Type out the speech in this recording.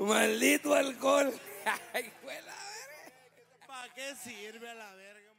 Maldito alcohol. Ay, fue la verga. ¿Para qué sirve a la verga?